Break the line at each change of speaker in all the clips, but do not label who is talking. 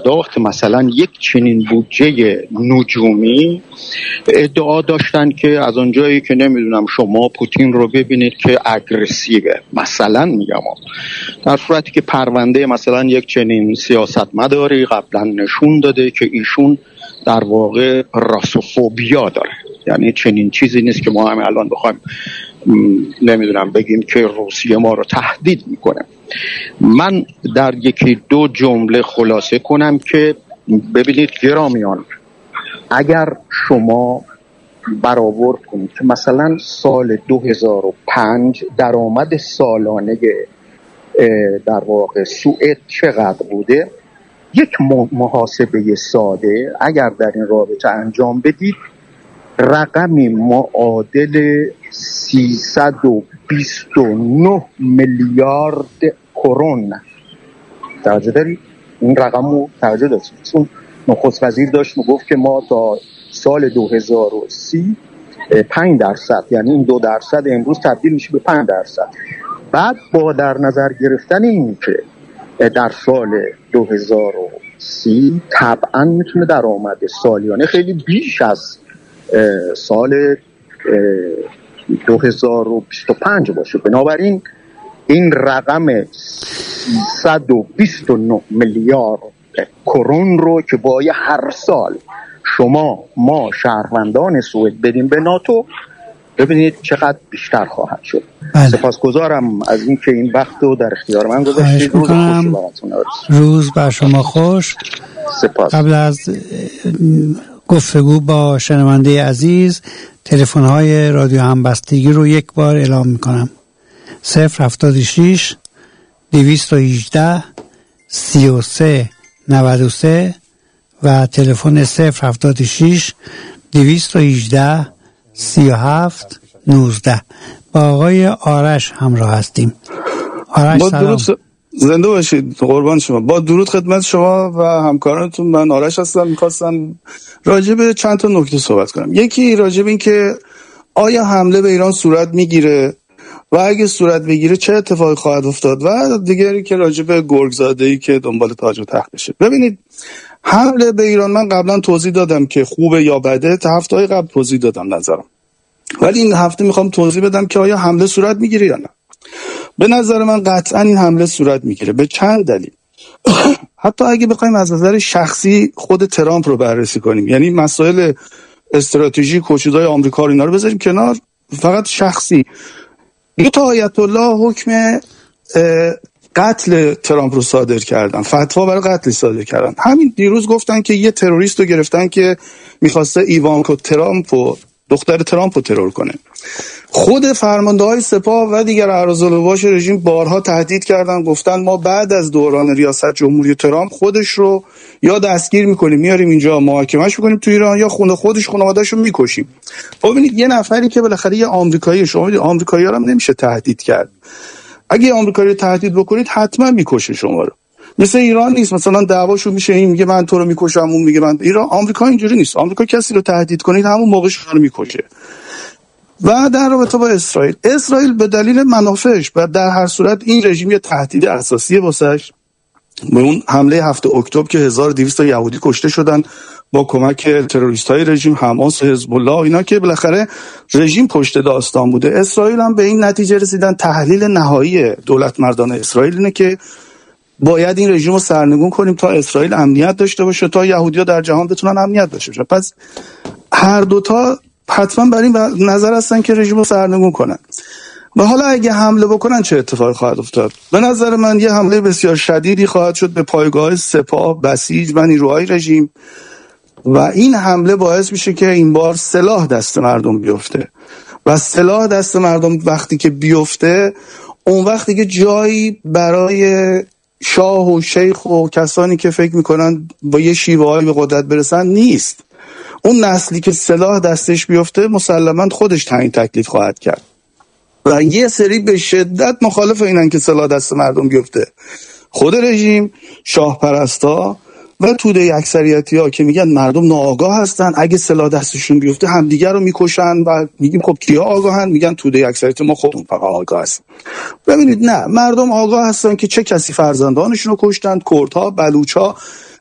پرداخت مثلا یک چنین بودجه نجومی ادعا داشتن که از اونجایی که نمیدونم شما پوتین رو ببینید که اگریسیوه مثلا میگم، در صورتی که پرونده مثلا یک چنین سیاستمداری قبلا نشون داده که ایشون در واقع راسوفوبیا داره. یعنی چنین چیزی نیست که ما همه الان بخوایم نمیدونم بگیم که روسیه ما رو تهدید میکنه. من در یکی دو جمله خلاصه کنم که ببینید گرامیان، اگر شما برآورد کنید که مثلا سال 2005 درآمد سالانه در واقع سوئد چقدر بوده، یک محاسبه ساده اگر در این رابطه انجام بدید رقمی معادل 329 میلیارد کرون توجه دارید؟ این رقم رو توجه داشتید چون نخست وزیر داشت میگفت که ما تا سال 2030 5%، یعنی این 2% امروز تبدیل میشه به 5%. بعد با در نظر گرفتن این که در سال 2030 طبعا میتونه درآمد سالیانه خیلی بیش از سال 2025 باشه، بنابراین این رقم 329 میلیارد کرون رو که باید هر سال ما شهروندان سوئد بدیم به ناتو، ببینید چقدر بیشتر خواهد شد. سپاسگزارم از این که این وقت رو در اختیار من گذاشتید.
روز بر شما خوش.
سپاس.
قبل از گفتگو با شنونده عزیز تلفن‌های رادیو همبستگی رو یک بار اعلام می‌کنم: 076 218 33 93 و تلفن 076 218 37 19. با آقای آرش همراه هستیم. آرش سلام.
زنده باشید، قربان شما. با درود خدمت شما و همکارانتون. من آرش هستم. میخواستم راجع به چند تا نکته صحبت کنم. یکی راجع به این که آیا حمله به ایران صورت میگیره و اگه صورت بگیره چه اتفاقی خواهد افتاد، و دیگری که راجع به گرگزاده‌ای که دنبال تاج و تختشه. ببینید، حمله به ایران من قبلا توضیح دادم که خوبه یا بده، تا هفته‌های قبل توضیح دادم نظرم، ولی این هفته میخوام توضیح بدم که آیا حمله صورت میگیره یا نه. به نظر من قطعا این حمله صورت میگیره به چند دلیل. حتی اگه بخوایم از نظر شخصی خود ترامپ رو بررسی کنیم، یعنی مسائل استراتژیک و چیزای آمریکا رو اینا رو بذاریم کنار، فقط شخصی، دو تا آیت الله حکم قتل ترامپ رو صادر کردن، فتوا برای قتل صادر کردن. همین دیروز گفتن که یه تروریست رو گرفتن که میخواسته ایوانکا ترامپ و دختر ترامپ رو ترور کنه. خود فرمانده‌های سپاه و دیگر اعضاء رژیم بارها تهدید کردن، گفتن ما بعد از دوران ریاست جمهوری ترامپ خودش رو یا دستگیر میکنیم میاریم اینجا محاکمه‌اش میکنیم تو ایران، یا خانواده‌اش رو میکشیم. ببینید، یه نفری که بالاخره یه آمریکایی، شما آمریکایی‌ها هم نمیشه تهدید کرد. اگه آمریکایی رو تهدید بکنید حتما میکشه شما رو. مثل ایران نیست، مثلا دعواشو میشه، این میگه من تو رو میکشم، اون میگه من. ایران، آمریکا اینجوری نیست. آمریکا کسی رو تهدید کنید همون موقع شما رو میکشه. و در رابطه با اسرائیل به دلیل منافعش و در هر صورت این رژیم یه تهدید اساسیه واسش. به اون حمله 7 اکتبر که 1200 یهودی کشته شدن با کمک تروریست‌های رژیم، حماس و حزب الله، اینا که بالاخره رژیم پشت داستان بوده. اسرائیل هم به این نتیجه رسیدن، تحلیل نهایی دولت مردان اسرائیل اینه که باید این رژیم رو سرنگون کنیم تا اسرائیل امنیت داشته باشه، تا یهودی‌ها در جهان بتونن امنیت داشته باشن. پس هر دوتا حتما بر این نظر هستن که رژیم رو سرنگون کنن. و حالا اگه حمله بکنن چه اتفاقی خواهد افتاد؟ به نظر من یه حمله بسیار شدیدی خواهد شد به پایگاه سپاه، بسیج و نیروهای رژیم، و این حمله باعث میشه که این بار سلاح دست مردم بیفته. و سلاح دست مردم وقتی که بیفته، اون وقتی که جایی برای شاه و شیخ و کسانی که فکر میکنن با یه شیوه‌ای به قدرت برسن نیست. اون نسلی که سلاح دستش بیفته مسلماً خودش تعیین تکلیف خواهد کرد. و یه سری به شدت مخالف اینن که سلاح دست مردم بیفته: خود رژیم، شاه پرستا و توده اکثریتی‌ها که میگن مردم ناآگاه هستن، اگه سلاح دستشون بیفته همدیگر رو میکشن. و میگیم خب کیا آگاهن؟ میگن توده اکثریت ما خودمون فقط آگاه هستیم. ببینید، نه، مردم آگاه هستن که چه کسی فرزندانشون رو کشتن: کردها، بلوچ‌ها،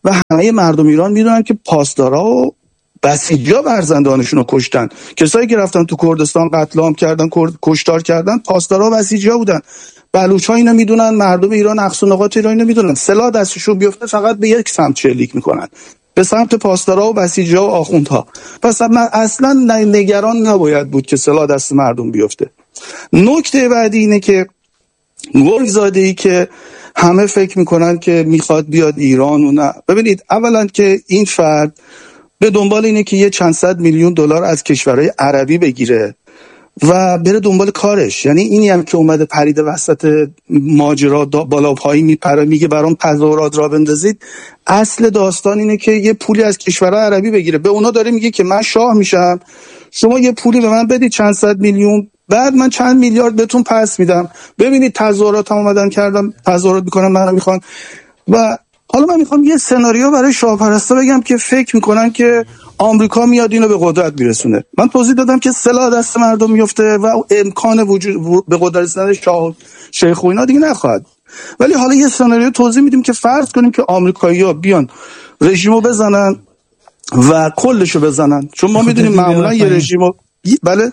و همه مردم ایران میدونن که پاسدارا و بسیجا فرزندانشون رو کشتن. کسایی که رفتن تو کردستان قتل عام کردن، کشتار کردن، پاسدارا و بسیجا بودن. بلوچ‌ها اینو میدونن، مردم ایران، اقصی نقاط ایران اینو میدونن. سلاح دستشون بیفته فقط به یک سمت شلیک میکنن، به سمت پاسدارا و بسیجا و آخوندها. پس من اصلا نگران نباید بود که سلاح دست مردم بیفته. نکته بعدی اینه که گرگزاده‌ای که همه فکر میکنن که میخواد بیاد ایران و نه، ببینید اولا که این فرد به دنبال اینه که یه چند صد میلیون دلار از کشورهای عربی بگیره و بره دنبال کارش. یعنی اینی هم که اومده پریده وسط ماجرا بالا پایی میپره میگه برام تظاهرات را بندازید، اصل داستان اینه که یه پولی از کشورهای عربی بگیره. به اونا داره میگه که من شاه میشم، شما یه پولی به من بدید چند صد میلیون، بعد من چند میلیارد بهتون پس میدم. ببینید تظاهرات هم اومدن کردم، تظاهرات میکنن منو میخوان. و حالا من میخوام یه سناریو برای شاه پرستا بگم که فکر میکنن که آمریکا میاد اینو به قدرت میرسونه. من توضیح دادم که سلاح دست مردم میفته و امکان وجود به قدرت رسیدن شاه شیخ و اینا دیگه نخواهد. ولی حالا یه سناریو توضیح میدیم که فرض کنیم که آمریکایی‌ها بیان رژیمو بزنن و کلشو بزنن، چون ما میدونیم معمولا یه رژیمو بله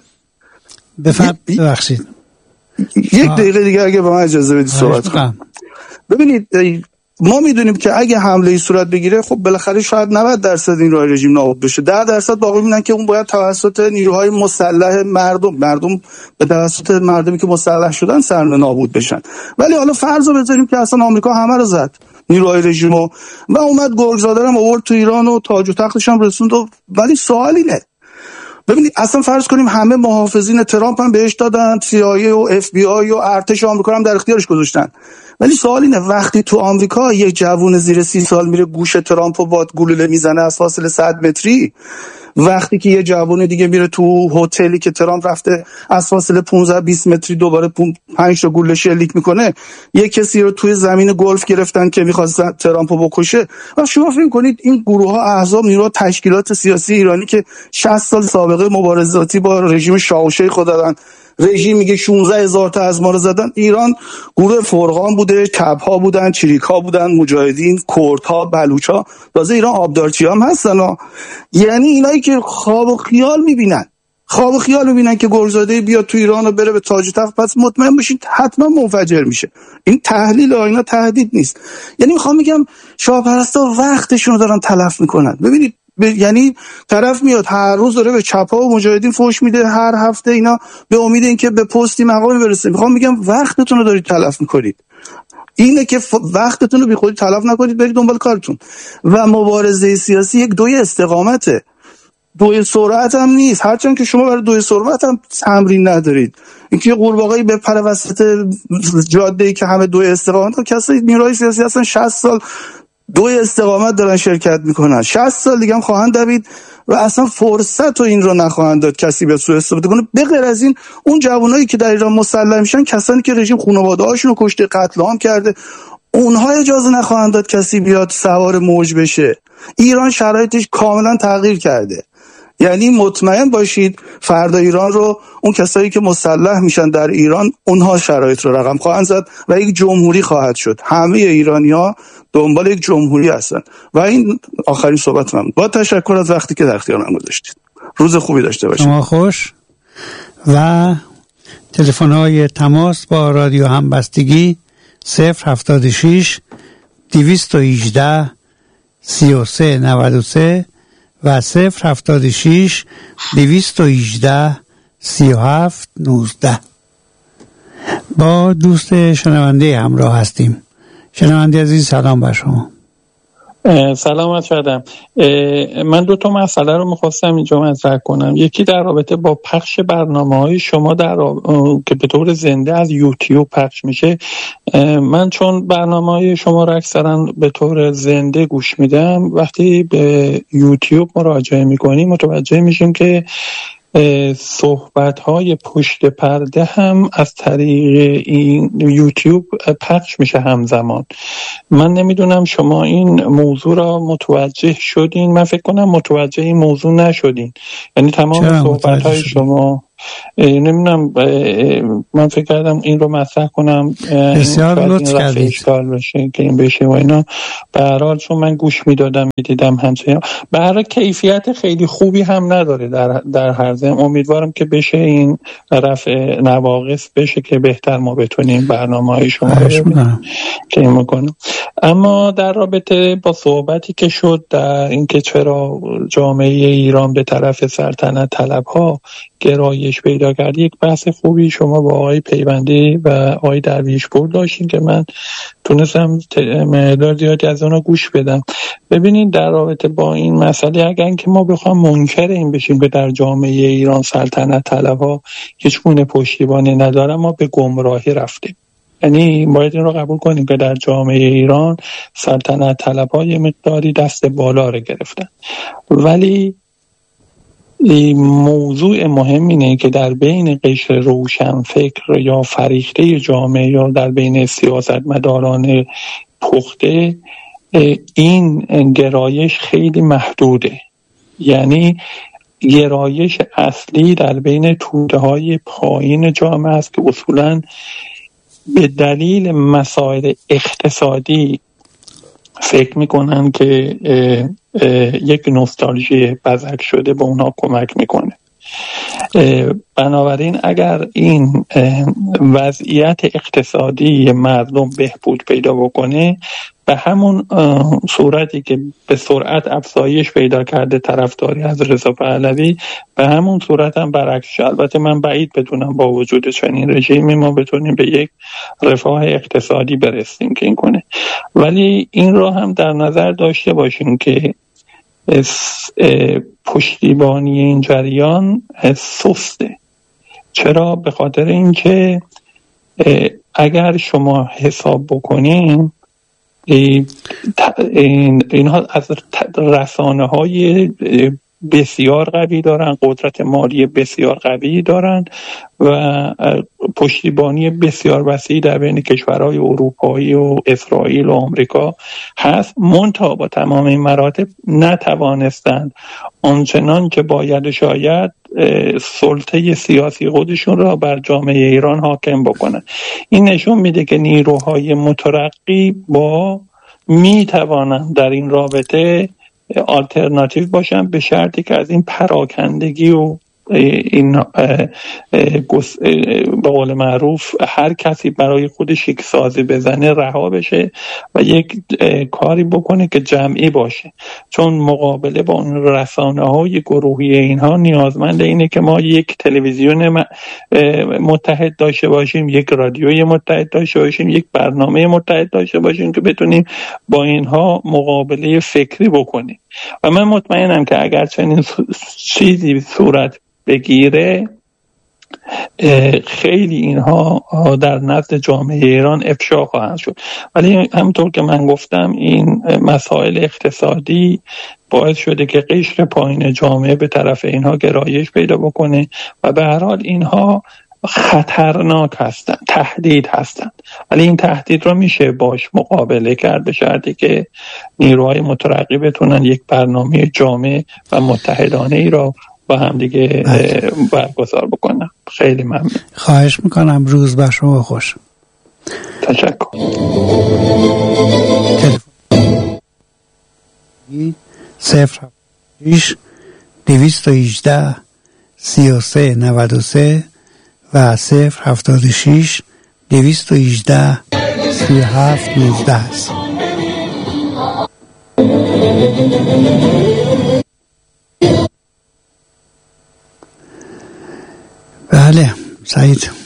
ببخشید
یک دقیقه دیگه اگه به من اجازه بدید صحبت کنم. ببینید ما میدونیم که اگه حمله ای صورت بگیره خب بالاخره شاید 90% این رژیم نابود بشه، 10% باقی میمونن که اون باید توسط نیروهای مسلح مردم به توسط مردمی که مسلح شدن سر نابود بشن. ولی حالا فرض رو بذاریم که اصلا آمریکا همه رو زد، نیروهای رژیمو، و اومد گرگزاده رو آورد تو ایران و تاج و تختش هم رسوند. ولی سوال اینه، ببینید اصلا فرض کنیم همه محافظین ترامپ هم بهش دادن، CIA و FBI و ارتش آمریکا هم در اختیارش گذاشتن. ولی سوال اینه وقتی تو آمریکا یک جوون زیر 30 سال میره گوش ترامپو با گلوله میزنه از فاصله 100 متری، وقتی که یه جوون دیگه میره تو هتلی که ترامپ رفته از فاصله 15-20 متری دوباره 5 تا گلوله شلیک میکنه، یه کسی رو توی زمین گلف گرفتن که می‌خواست ترامپو بکشه. و شما فکر کنید این گروه‌ها، احزاب، نیروها، تشکیلات سیاسی ایرانی که 60 سال سابقه مبارزاتی با رژیم شاه و شیخ دادن، رژیم میگه 16,000 تا از ما رو زدن، ایران گروه فرقان بوده، کبها بودن، چریک‌ها بودن، مجاهدین، کردها، بلوچ‌ها، تازه ایران آبدارچی‌ها هم هستن. یعنی اینایی که خواب و خیال میبینن که گرگزاده بیاد تو ایران و بره به تاج و تخت، پس مطمئن باشید حتما منفجر میشه. این تحلیل اینا تهدید نیست. یعنی میخوام بگم شاه پرستا وقتشون رو دارن تلف میکنن. ببینید یعنی طرف میاد هر روز داره به چپا و مجاهدین فوش میده، هر هفته اینا به امید اینکه به پستی مقامی برسه. میخوام بگم وقتتون رو دارید تلف میکنید. اینه که وقتتون رو بی خودی تلف نکنید، برید دنبال کارتون. و مبارزه سیاسی یک دوی استقامته، دوی سرعت هم نیست. هرچند که شما برای دوی سرعت هم تمرین ندارید، اینکه قورباغه‌ای بپره وسط جاده‌ای که همه دوی استقامت ها، کسایی نیروهای سیاسی هستن 60 سال دوی استقامت دارن شرکت میکنن، 60 سال دیگه هم خواهند دوید و اصلا فرصت و این رو نخواهند داد کسی به سوء استفاده کنه. به غیر از این اون جوانایی که در ایران مسلح میشن، کسانی که رژیم خانواده‌هاشون رو کشته، قتل عام کرده، اونها اجازه نخواهند داد کسی بیاد سوار موج بشه. ایران شرایطش کاملا تغییر کرده. یعنی مطمئن باشید فردا ایران رو اون کسایی که مسلح میشن در ایران، اونها شرایط رو رقم خواهند زد و یک جمهوری خواهد شد. همه ایرانی‌ها دنبال یک جمهوری هستن. و این آخرین صحبت من. با تشکر از وقتی که در اختیارم گذاشتید. روز خوبی داشته باشید.
شما خوش. و تلفن‌های تماس با رادیو همبستگی 076 218 3393 و 076 218 3719. با دوست شنونده همراه هستیم. شنونده عزیز سلام بر شما.
سلامت شدم. من 2 مسئله رو میخواستم اینجا مطرح کنم. یکی در رابطه با پخش برنامه‌های شما که به طور زنده از یوتیوب پخش میشه. من چون برنامه‌های شما رو اکثرا به طور زنده گوش میدم، وقتی به یوتیوب مراجعه میکنیم متوجه میشیم که صحبت‌های پشت پرده هم از طریق این یوتیوب پخش میشه همزمان. من نمیدونم شما این موضوع را متوجه شدین؟ من فکر کنم متوجه این موضوع نشدین. یعنی تمام صحبت‌های شما نمیدونم، من فکر کردم این رو مطرح کنم.
بسیار لطف کردید.
اشکال بشه که این بشه و اینا. به هر حال چون من گوش میدادم میدیدم همچنین، به هر حال کیفیت خیلی خوبی هم نداره در هر ضمن. امیدوارم که بشه این رفع نواقص بشه که بهتر ما بتونیم برنامه‌های شما رو ببینیم که این میکنم. اما در رابطه با صحبتی که شد در اینکه چرا جامعه ایران به طرف سلطنت طلب‌ها گرایش پیدا کرد، یک بحث خوبی شما با آقای پیوندی و آقای درویشپور داشتین که من تونستم مقدار زیادی از اونها گوش بدم. ببینید در رابطه با این مسئله اگر که ما بخوام منکر این بشیم که در جامعه ایران سلطنت طلب‌ها هیچ گونه پشتیبانی ندارن، ما به گمراهی رفتیم. یعنی باید این رو قبول کنیم که در جامعه ایران سلطنت طلب‌ها یه مقداری دست بالا رو گرفتن، ولی موضوع مهم اینه که در بین قشر روشنفکر یا فریخته جامعه یا در بین سیاستمداران پخته این گرایش خیلی محدوده. یعنی گرایش اصلی در بین توده‌های پایین جامعه است که اصولاً به دلیل مسائل اقتصادی فکر میکنن که یک نوستالژی بزک شده به اونها کمک میکنه. بنابراین اگر این وضعیت اقتصادی مردم بهبود پیدا بکنه، به همون صورتی که به سرعت افزایش پیدا کرده طرفداری از رضا پهلوی، به همون صورت هم برعکسش. البته من بعید بدونم با وجود چنین رژیمی ما بتونیم به یک رفاه اقتصادی برسیم که این کنه، ولی این رو هم در نظر داشته باشیم که پشتیبانی این جریان سسته. چرا؟ به خاطر اینکه اگر شما حساب بکنین اینها از رسانه‌های بسیار قوی دارن، قدرت مالی بسیار قوی دارن و پشتیبانی بسیار وسیعی در بین کشورهای اروپایی و اسرائیل و آمریکا هست. منتها با تمام این مراتب نتوانستند آنچنان که باید و شاید سلطه سیاسی خودشون را بر جامعه ایران حاکم بکنن. این نشون میده که نیروهای مترقی می توانند در این رابطه آلترناتیو باشن، به شرطی که از این پراکندگی و این به قول معروف هر کسی برای خودش یک سازی بزنه رها بشه و یک کاری بکنه که جمعی باشه. چون مقابله با اون رسانه‌های گروهی اینها نیازمند اینه که ما یک تلویزیون متحد داشته باشیم، یک رادیوی متحد داشته باشیم، یک برنامه متحد داشته باشیم که بتونیم با اینها مقابله فکری بکنیم. و من مطمئنم که اگر چنین چیزی صورت بگیره، خیلی اینها در نزد جامعه ایران افشا خواهند شد. ولی همونطور که من گفتم این مسائل اقتصادی باعث شده که قشر پایین جامعه به طرف اینها گرایش پیدا بکنه و به هر حال اینها خطرناک هستند، تهدید هستند. ولی این تهدید رو میشه باش مقابله کرد به شرطی که نیروهای مترقی بتونن یک برنامه جامع و متحدانه ای را با هم دیگه برگزار بکنم. خیلی ممنون.
خواهش میکنم. روز بر شما خوش.
تشکر.
076 218 33 و 076 218 37 19 است. بله سعید.